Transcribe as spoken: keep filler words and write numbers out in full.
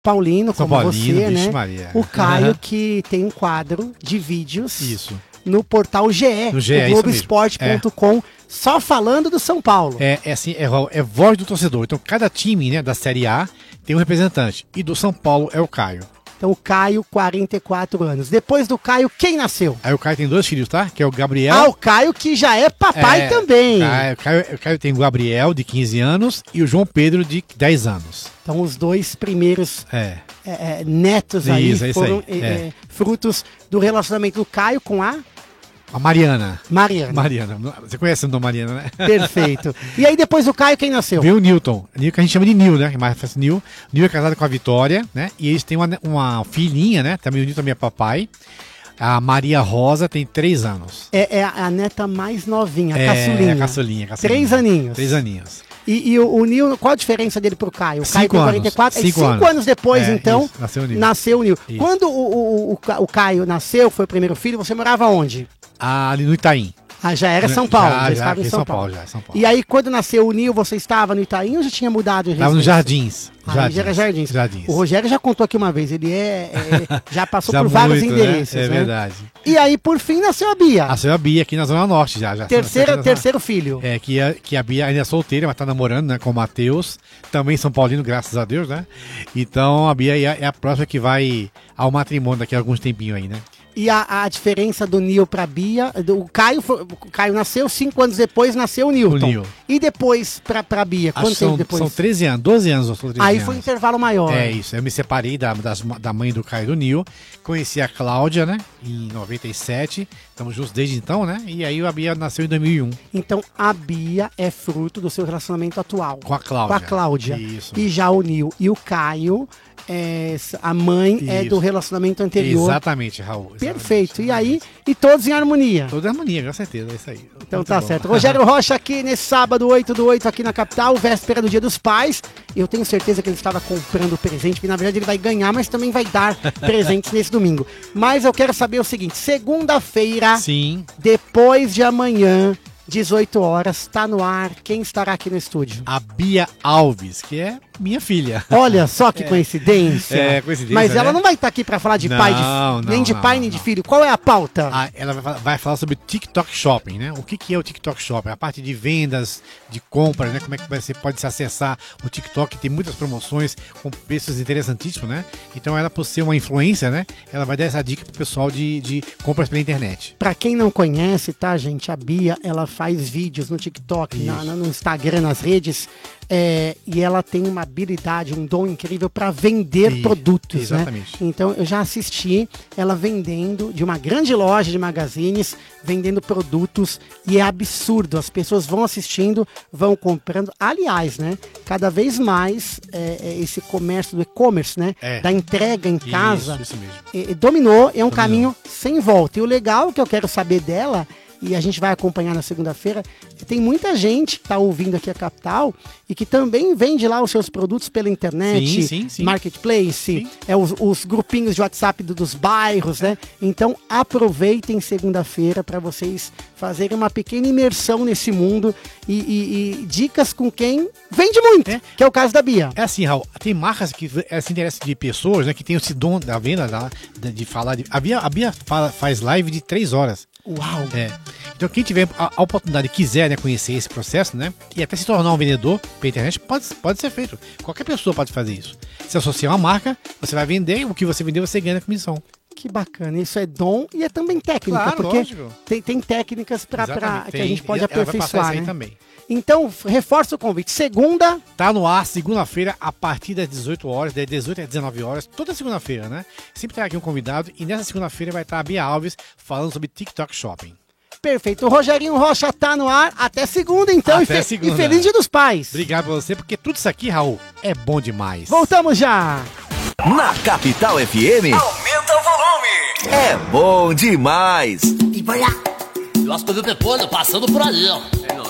Paulino, São como Paulino, você, vixe né? Maria. O Caio, Uhum. que tem um quadro de vídeos Isso. no portal G E, No G E, do isso Globoesporte ponto com, só falando do São Paulo. É, é assim, é, é voz do torcedor. Então, cada time, né, da Série A tem um representante. E do São Paulo é o Caio. Então, o Caio, quarenta e quatro anos. Depois do Caio, quem nasceu? Aí o Caio tem dois filhos, tá? Que é o Gabriel. Ah, o Caio que já é papai é, também. Caio, Caio, o Caio tem o Gabriel, de quinze anos, e o João Pedro, de dez anos. Então, os dois primeiros É. é, é, netos aí Isso, é isso foram aí, é, é. é, frutos do relacionamento do Caio com a A Mariana. Mariana. Mariana. Você conhece o nome da Mariana, né? Perfeito. E aí, depois do Caio, quem nasceu? Veio o Newton. Newton que a gente chama de Nil, né? Que mais faz Nil. Nil é casado com a Vitória, né? E eles têm uma, uma filhinha, né? Também o Newton também é papai. A Maria Rosa tem três anos. É, é a, a neta mais novinha, a é, caçulinha. É a caçulinha, caçulinha. Três aninhos. Três aninhos. E, e o, o Nil, qual a diferença dele pro Caio? O Caio Cinco tem quarenta e quatro, anos. é Cinco cinco anos. anos depois, É, então, isso, nasceu o Nil. nasceu o Nil. Isso. Quando o, o, o, o Caio nasceu, foi o primeiro filho, você morava onde? Ah, ali no Itaim. Ah, já era São Paulo, já, já, estava aqui em em São, São Paulo. Paulo, já, São Paulo. E aí, quando nasceu o Nil, você estava no Itaim ou já tinha mudado de Tava nos residência? Jardins. Ah, Jardins. já era Jardins. Jardins. O Rogério já contou aqui uma vez, ele é, é já passou Já por vários muito, endereços, né? É né? verdade. E aí, por fim, nasceu a Bia. A senhora Bia aqui na Zona Norte já. já Terceira, já- terceiro filho. É, que a, que a Bia ainda é solteira, mas tá namorando, né, com o Matheus. Também São Paulino, graças a Deus, né? Então a Bia é a próxima que vai ao matrimônio daqui a alguns tempinhos aí, né? E a, a diferença do Nil pra Bia, do, o, Caio foi- o Caio nasceu, cinco anos depois nasceu o Nilton. O Nil. E depois pra, pra Bia, Acho quanto que são, tempo depois? são treze anos, doze anos. Eu sou treze Aí anos. foi um intervalo maior. É isso, eu me separei da, das- da mãe do Caio e do Nil, conheci a Cláudia, né, em noventa e sete, estamos juntos desde então, né, e aí a Bia nasceu em dois mil e um, Então a Bia é fruto do seu relacionamento atual. com a Cláudia. Com a Cláudia. Isso. E já o Nil e o Caio, é, a mãe é Isso. do relacionamento anterior. Exatamente, Raul. exatamente. Perfeito. E aí, e todos em harmonia. Toda harmonia, com certeza, é isso aí. Então Muito tá bom. certo. Rogério Rocha aqui nesse sábado, oito do oito, aqui na capital, véspera do Dia dos Pais. Eu tenho certeza que ele estava comprando presente, que na verdade ele vai ganhar, mas também vai dar presentes nesse domingo. Mas eu quero saber o seguinte: segunda-feira, Sim, depois de amanhã, dezoito horas, tá no ar. Quem estará aqui no estúdio? a Bia Alves, que é minha filha. Olha só que coincidência. É, coincidência, Mas ela né? não vai estar aqui para falar de Não, pai, de, não, nem de não, pai, não, nem de não. filho. Qual é a pauta? Ah, ela vai falar, vai falar sobre TikTok Shopping, né? O que, que é o TikTok Shopping? A parte de vendas, de compras, né? Como é que você pode se acessar o TikTok? Tem muitas promoções com preços interessantíssimos, né? Então ela, por ser uma influência, né? Ela vai dar essa dica pro pessoal de, de compras pela internet. Pra quem não conhece, tá, gente? A Bia, ela faz vídeos no TikTok, na- na- no Instagram, nas redes, é, e ela tem uma habilidade, um dom incrível para vender Isso, produtos, exatamente. né? Então, eu já assisti ela vendendo de uma grande loja de magazines, vendendo produtos, e é absurdo. As pessoas vão assistindo, vão comprando. Aliás, né? Cada vez mais é, é, esse comércio do e-commerce, né? É. Da entrega em casa. Isso, isso mesmo. E- e dominou, é um caminho sem volta. E o legal que eu quero saber dela, e a gente vai acompanhar na segunda-feira, tem muita gente que está ouvindo aqui a Capital e que também vende lá os seus produtos pela internet, Sim, sim, sim. marketplace, Sim. é os, os grupinhos de WhatsApp do- dos bairros, né? Então aproveitem segunda-feira para vocês fazerem uma pequena imersão nesse mundo e, e- e dicas com quem vende muito, É. que é o caso da Bia. É assim, Raul, tem marcas que eh, se interessam de pessoas, né, que tem esse dom da venda, da, de, de falar. De, a Bia, a Bia fala- faz live de três horas. Uau! É. Então quem tiver a, a oportunidade e quiser, né, conhecer esse processo, né, e até se tornar um vendedor pela internet, pode, pode ser feito. Qualquer pessoa pode fazer isso. Se associar a uma marca, você vai vender, o que você vender, você ganha na comissão. Que bacana, isso é dom e é também técnica, Claro, porque lógico. tem, tem técnicas pra, pra- Exatamente. que Tem, a gente pode ela vai passar aperfeiçoar, isso aí né? também. Então, f- reforça o convite. Segunda, Tá no ar, segunda-feira, a partir das dezoito horas, das dezoito às dezenove horas, toda segunda-feira, né? Sempre tem aqui um convidado e nessa segunda-feira vai estar a Bia Alves falando sobre TikTok Shopping. perfeito. O Rogerinho Rocha tá no ar. Até segunda, então. Até e, fe- segunda. e feliz Dia dos Pais. Obrigado pra você, porque tudo isso aqui, Raul, é bom demais. Voltamos já. Na Capital F M. Aumenta o volume. É bom demais. E vai lá. Eu acho que eu vi o Pepolho passando por ali, ó.